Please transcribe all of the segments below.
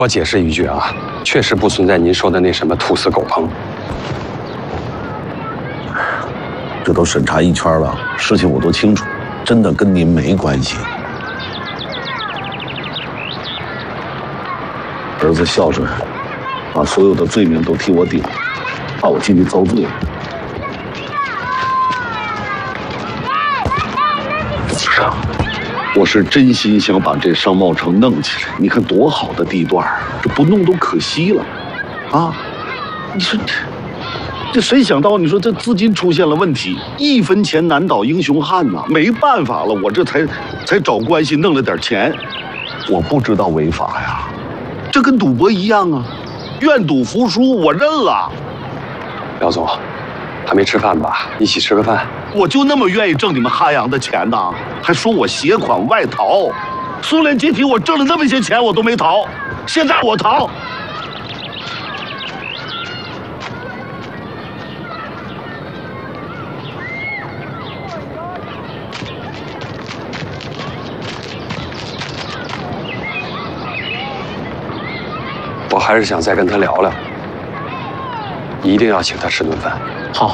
我解释一句啊，确实不存在您说的那什么兔死狗烹。 这都审查一圈了，事情我都清楚，真的跟您没关系。儿子孝顺，把所有的罪名都替我顶，怕我进去遭罪。上，我是真心想把这商贸城弄起来。你看多好的地段，这不弄都可惜了，啊！你说这谁想到？你说这资金出现了问题，一分钱难倒英雄汉呐，没办法了，我这才找关系弄了点钱。我不知道违法呀。这跟赌博一样啊，愿赌服输，我认了。 廖总，还没吃饭吧？一起吃个饭。 我就那么愿意挣你们哈洋的钱呐？还说我携款外逃？苏联解体，我挣了那么些钱，我都没逃。现在我逃。 我还是想再跟他聊聊，一定要请他吃顿饭。 好。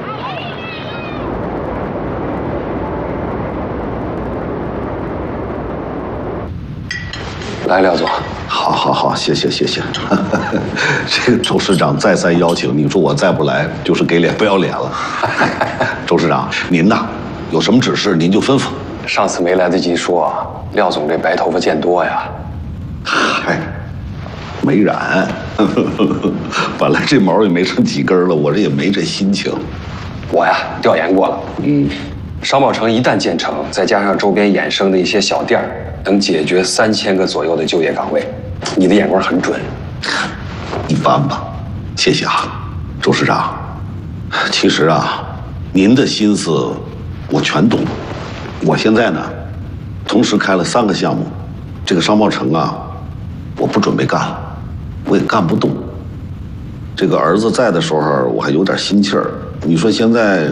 来，廖总。 好，谢谢。这个周市长再三邀请，你说我再不来就是给脸不要脸了。周市长，您呐，有什么指示您就吩咐。 上次没来得及说，廖总这白头发见多呀。 嗨。没染，本来这毛也没剩几根了，我这也没这心情。 我呀调研过了，商贸城一旦建成，再加上周边衍生的一些小店儿，能解决3000个左右的就业岗位。你的眼光很准。 一般吧，谢谢啊，周市长。其实啊，您的心思我全懂。我现在呢，同时开了3个项目，这个商贸城啊，我不准备干了。我也干不动。这个儿子在的时候，我还有点心气儿。你说现在，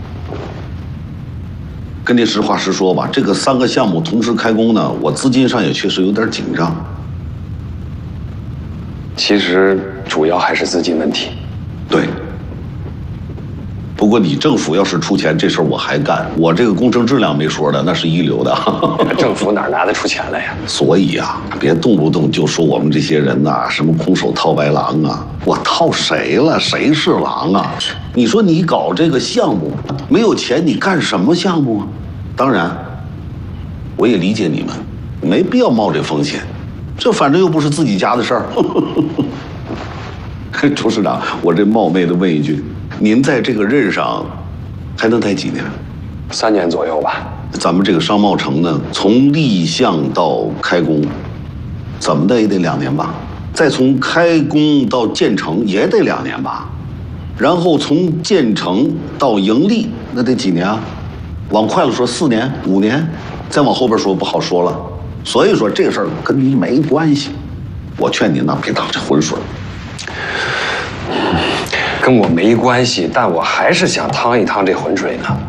跟您实话实说吧，这个3个项目同时开工呢，我资金上也确实有点紧张。 其实主要还是资金问题。 对。不过你政府要是出钱，这事儿我还干。我这个工程质量没说的，那是一流的。 政府哪拿得出钱来呀？ 所以呀，别动不动就说我们这些人呐，什么空手套白狼啊！我套谁了？谁是狼啊？你说你搞这个项目没有钱，你干什么项目啊？当然，我也理解你们，没必要冒这风险。这反正又不是自己家的事儿。周市长，我这冒昧的问一句。您在这个任上还能待几年 ？3年左右吧。 咱们这个商贸城呢，从立项到开工，怎么的也得2年吧？再从开工到建成也得2年吧？然后从建成到盈利，那得几年啊？往快了说4年、5年，再往后边说不好说了。所以说这事儿跟你没关系。我劝您呢，别趟这浑水。 跟我没关系，但我还是想趟一趟这浑水呢。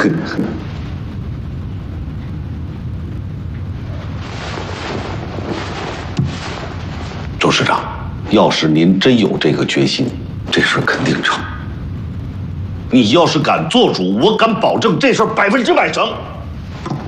周市长，要是您真有这个决心，这事儿肯定成。你要是敢做主，我敢保证这事儿100%成。